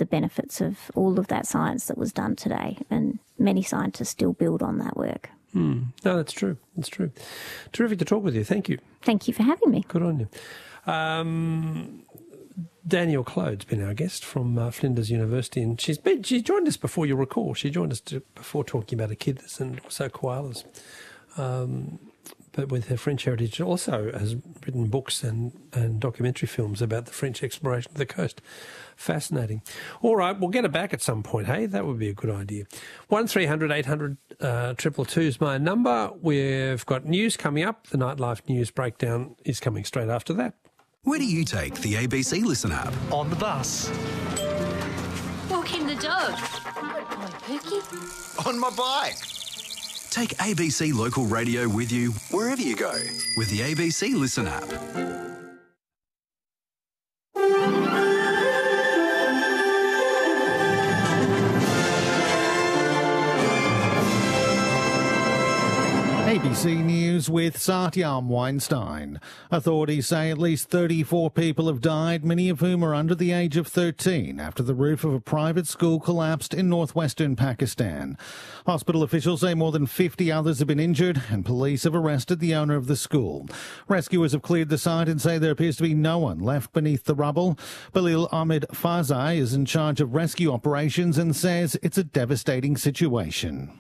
the benefits of all of that science that was done today, and many scientists still build on that work. No, that's true. That's true. Terrific to talk with you. Thank you. Thank you for having me. Good on you. Danielle Clode's been our guest from Flinders University, and she joined us before, you'll recall. She joined us before talking about echidnas and also koalas. But with her French heritage, also has written books and documentary films about the French exploration of the coast. Fascinating. All right, we'll get her back at some point, hey? That would be a good idea. 1300 800 222 is my number. We've got news coming up. The Nightlife News Breakdown is coming straight after that. Where do you take the ABC Listen app? On the bus. Walking the dog. Good boy, Pookie. On my bike. Take ABC Local Radio with you wherever you go with the ABC Listen app. ABC News with Satyam Weinstein. Authorities say at least 34 people have died, many of whom are under the age of 13, after the roof of a private school collapsed in northwestern Pakistan. Hospital officials say more than 50 others have been injured, and police have arrested the owner of the school. Rescuers have cleared the site and say there appears to be no one left beneath the rubble. Balil Ahmed Fazai is in charge of rescue operations and says it's a devastating situation.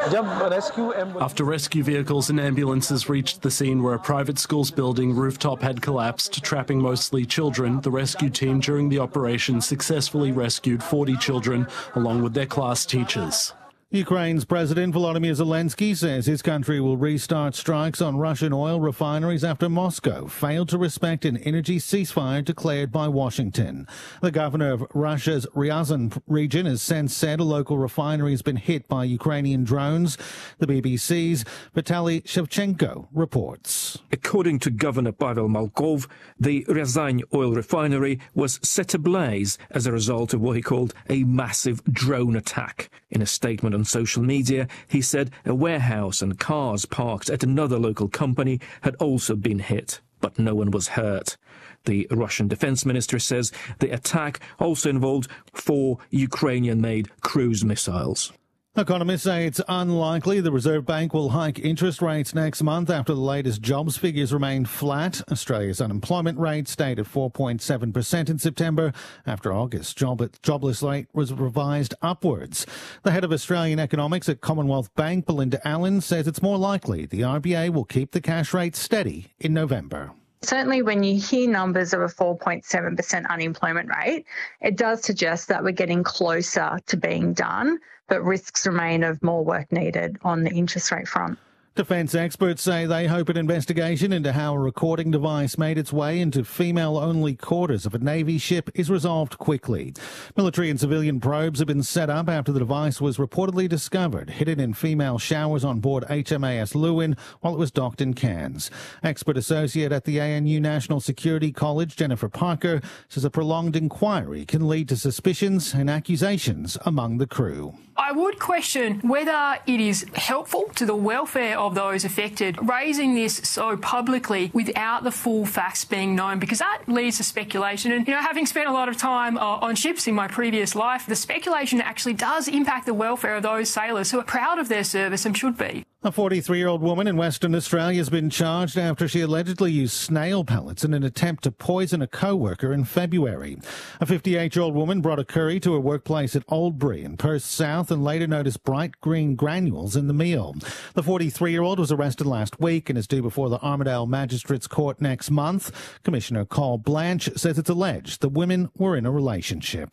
After rescue vehicles and ambulances reached the scene where a private school's building rooftop had collapsed, trapping mostly children, the rescue team during the operation successfully rescued 40 children along with their class teachers. Ukraine's President Volodymyr Zelensky says his country will restart strikes on Russian oil refineries after Moscow failed to respect an energy ceasefire declared by Washington. The governor of Russia's Ryazan region has since said a local refinery has been hit by Ukrainian drones. The BBC's Vitaly Shevchenko reports. According to Governor Pavel Malkov, the Ryazan oil refinery was set ablaze as a result of what he called a massive drone attack. In a statement on social media, he said a warehouse and cars parked at another local company had also been hit, but no one was hurt. The Russian defense minister says the attack also involved 4 Ukrainian-made cruise missiles. Economists say it's unlikely the Reserve Bank will hike interest rates next month after the latest jobs figures remained flat. Australia's unemployment rate stayed at 4.7% in September after August's jobless rate was revised upwards. The head of Australian economics at Commonwealth Bank, Belinda Allen, says it's more likely the RBA will keep the cash rate steady in November. Certainly when you hear numbers of a 4.7% unemployment rate, it does suggest that we're getting closer to being done, but risks remain of more work needed on the interest rate front. Defence experts say they hope an investigation into how a recording device made its way into female-only quarters of a Navy ship is resolved quickly. Military and civilian probes have been set up after the device was reportedly discovered hidden in female showers on board HMAS Lewin while it was docked in Cairns. Expert associate at the ANU National Security College, Jennifer Parker, says a prolonged inquiry can lead to suspicions and accusations among the crew. I would question whether it is helpful to the welfare of those affected raising this so publicly without the full facts being known, because that leads to speculation. And, having spent a lot of time on ships in my previous life, the speculation actually does impact the welfare of those sailors who are proud of their service and should be. A 43-year-old woman in Western Australia has been charged after she allegedly used snail pellets in an attempt to poison a co-worker in February. A 58-year-old woman brought a curry to her workplace at Oldbury in Perth South and later noticed bright green granules in the meal. The 43-year-old was arrested last week and is due before the Armidale Magistrates Court next month. Commissioner Carl Blanche says it's alleged the women were in a relationship.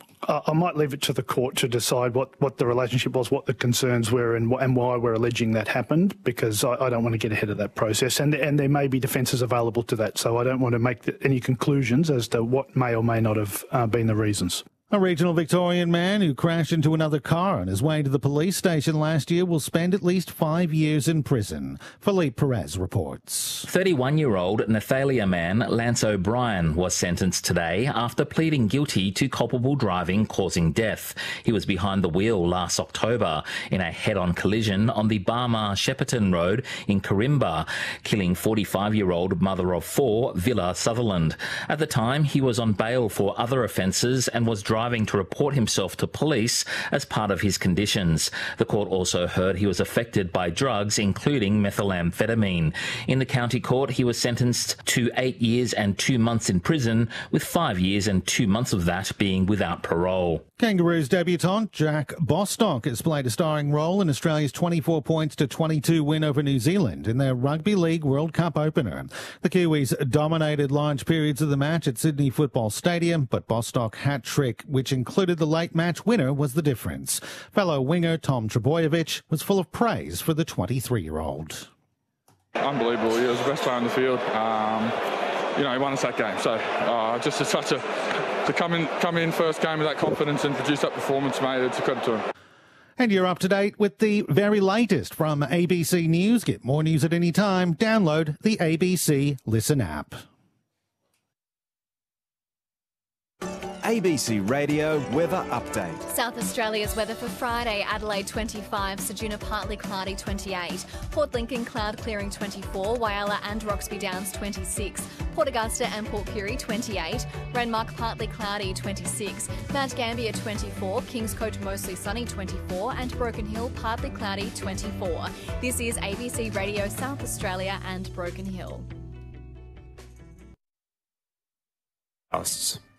I might leave it to the court to decide what the relationship was, what the concerns were and why we're alleging that happened, because I don't want to get ahead of that process. And there may be defences available to that, so I don't want to make any conclusions as to what may or may not have been the reasons. A regional Victorian man who crashed into another car on his way to the police station last year will spend at least 5 years in prison. Philippe Perez reports. 31-year-old Nathalia man Lance O'Brien was sentenced today after pleading guilty to culpable driving causing death. He was behind the wheel last October in a head-on collision on the Barmah-Shepparton Road in Corimba, killing 45-year-old mother of 4 Villa Sutherland. At the time, he was on bail for other offences and was driving driving to report himself to police as part of his conditions. The court also heard he was affected by drugs, including methamphetamine. In the county court, he was sentenced to 8 years and 2 months in prison, with 5 years and 2 months of that being without parole. Kangaroos debutant Jack Bostock has played a starring role in Australia's 24 points to 22 win over New Zealand in their Rugby League World Cup opener. The Kiwis dominated large periods of the match at Sydney Football Stadium, but Bostock's hat-trick, which included the late match winner, was the difference. Fellow winger Tom Trbojevic was full of praise for the 23-year-old. Unbelievable. He was the best player on the field. He won us that game. So just to come in first game with that confidence and produce that performance, mate, it's a credit to him. And you're up to date with the very latest from ABC News. Get more news at any time. Download the ABC Listen app. ABC Radio Weather Update. South Australia's weather for Friday: Adelaide 25, Ceduna partly cloudy 28, Port Lincoln cloud clearing 24, Whyalla and Roxby Downs 26, Port Augusta and Port Pirie 28, Renmark partly cloudy 26, Mount Gambier 24, Kingscote mostly sunny 24 and Broken Hill partly cloudy 24. This is ABC Radio South Australia and Broken Hill.